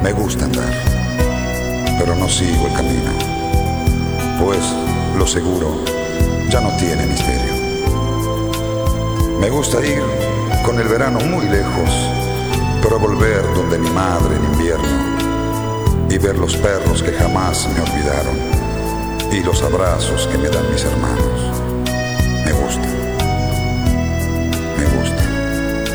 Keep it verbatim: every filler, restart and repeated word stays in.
Me gusta andar, pero no sigo el camino, pues lo seguro ya no tiene misterio. Me gusta ir con el verano muy lejos, pero volver donde mi madre en invierno y ver los perros que jamás me olvidaron y los abrazos que me dan mis hermanos. Me gusta.